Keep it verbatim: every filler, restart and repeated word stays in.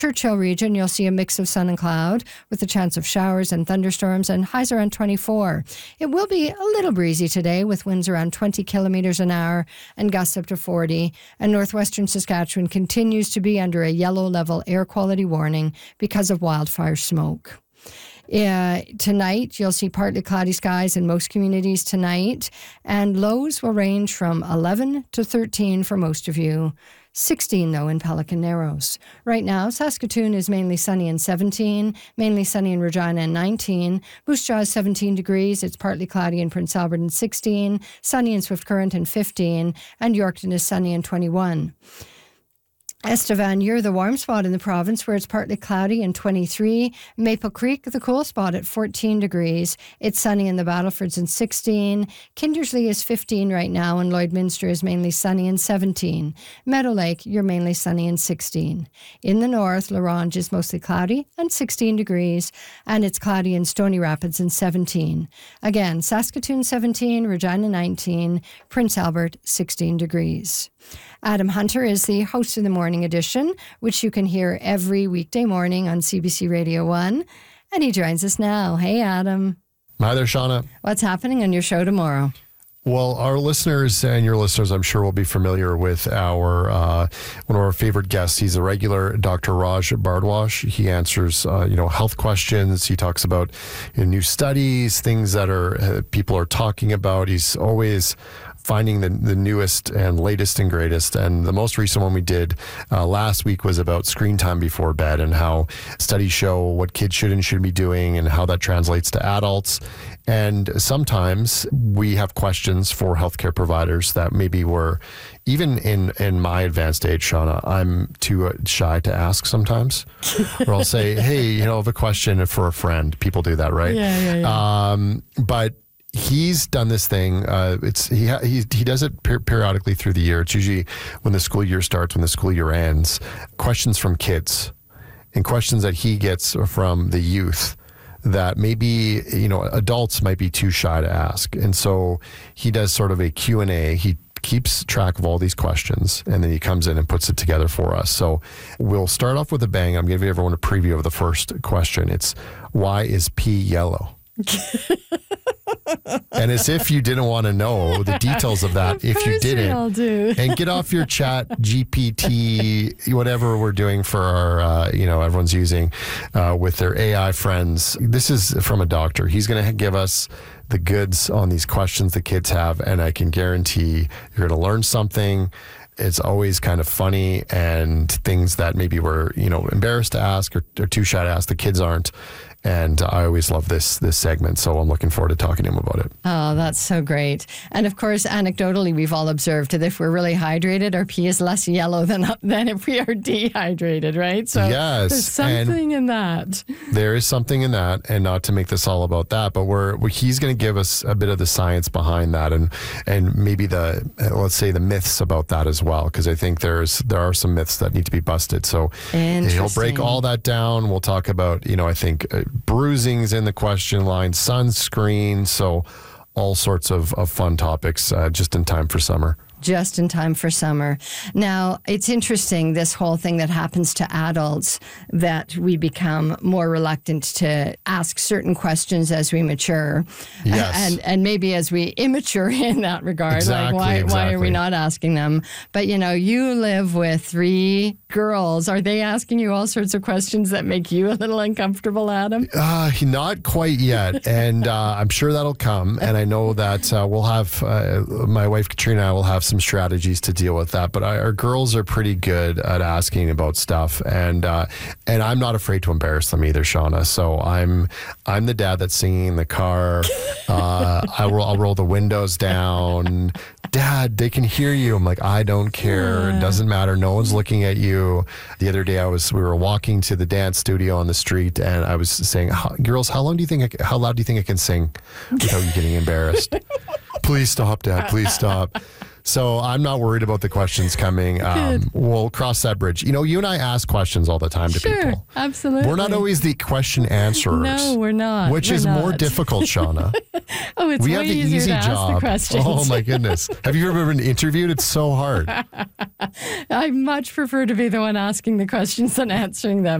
Churchill region, you'll see a mix of sun and cloud with a chance of showers and thunderstorms, and highs around twenty-four. It will be a little breezy today with winds around twenty kilometers an hour and gusts up to forty. And northwestern Saskatchewan continues to be under a yellow level air quality warning because of wildfire smoke. Uh, tonight, you'll see partly cloudy skies in most communities tonight, and lows will range from eleven to thirteen for most of you. sixteen, though, in Pelican Narrows. Right now, Saskatoon is mainly sunny and seventeen, mainly sunny in Regina and nineteen. Moose Jaw is seventeen degrees. It's partly cloudy in Prince Albert and sixteen, sunny in Swift Current and fifteen, and Yorkton is sunny and twenty-one. Estevan, you're the warm spot in the province where it's partly cloudy and twenty-three. Maple Creek, the cool spot at fourteen degrees. It's sunny in the Battlefords and sixteen. Kindersley is fifteen right now, and Lloydminster is mainly sunny and seventeen. Meadow Lake, you're mainly sunny and sixteen. In the north, La Ronge is mostly cloudy and sixteen degrees, and it's cloudy in Stony Rapids and seventeen. Again, Saskatoon seventeen, Regina nineteen, Prince Albert sixteen degrees. Adam Hunter is the host of the Morning Edition, which you can hear every weekday morning on C B C Radio one. And he joins us now. Hey, Adam. Hi there, Shauna. What's happening on your show tomorrow? Well, our listeners and your listeners, I'm sure, will be familiar with our uh, one of our favorite guests. He's a regular, Doctor Raj Bhardwaj. He answers, uh, you know, health questions. He talks about you know, new studies, things that are uh, people are talking about. He's always finding the, the newest and latest and greatest. And the most recent one we did uh, last week was about screen time before bed and how studies show what kids should and shouldn't be doing and how that translates to adults. And sometimes we have questions for healthcare providers that maybe were, even in, in my advanced age, Shauna, I'm too shy to ask sometimes. Or I'll say, hey, you know, I have a question for a friend. People do that, right? Yeah, yeah, yeah. Um, but he's done this thing. Uh, it's he ha- he he does it per- periodically through the year. It's usually when the school year starts, when the school year ends. Questions from kids, and questions that he gets from the youth that maybe you know adults might be too shy to ask. And so he does sort of a Q and A. He keeps track of all these questions, and then he comes in and puts it together for us. So we'll start off with a bang. I'm giving everyone a preview of the first question. It's, why is pee yellow? And as if you didn't want to know the details of that, of if you didn't, we all do. And get off your chat G P T, whatever we're doing for our, uh, you know, everyone's using uh, with their A I friends. This is from a doctor. He's going to give us the goods on these questions the kids have, and I can guarantee you're going to learn something. It's always kind of funny, and things that maybe we're, you know, embarrassed to ask or, or too shy to ask, the kids aren't. And I always love this this segment, so I'm looking forward to talking to him about it. Oh, that's so great. And of course, anecdotally, we've all observed that if we're really hydrated, our pee is less yellow than than if we are dehydrated, right? So yes, there's something in that. There is something in that, and not to make this all about that, but we're, we're he's going to give us a bit of the science behind that, and and maybe the let's say the myths about that as well, because I think there's there are some myths that need to be busted. So he'll break all that down. We'll talk about, you know, I think. Uh, bruisings in the question line, sunscreen, so all sorts of, of fun topics uh, just in time for summer. Just in time for summer. Now, it's interesting, this whole thing that happens to adults, that we become more reluctant to ask certain questions as we mature. Yes. And and maybe as we immature in that regard. Exactly, like, why, exactly. why are we not asking them? But, you know, you live with three girls. Are they asking you all sorts of questions that make you a little uncomfortable, Adam? Uh, not quite yet. And uh, I'm sure that'll come. And I know that uh, we'll have, uh, my wife Katrina and I will have some strategies to deal with that, but I, our girls are pretty good at asking about stuff, and uh, and I'm not afraid to embarrass them either, Shauna. So I'm I'm the dad that's singing in the car. Uh, I will I'll roll the windows down. Dad, they can hear you. I'm like, I don't care. It doesn't matter. No one's looking at you. The other day, I was we were walking to the dance studio on the street, and I was saying, girls, how long do you think? I, how loud do you think I can sing without you getting embarrassed? Please stop, Dad. Please stop. So I'm not worried about the questions coming. Um, we'll cross that bridge. You know, you and I ask questions all the time to Sure, people. absolutely. We're not always the question answerers. No, we're not. Which We're is not. more difficult, Shauna. Oh, it's We way have the easier easy to ask job. the questions. Oh my goodness. Have you ever been interviewed? It's so hard. I much prefer to be the one asking the questions than answering them.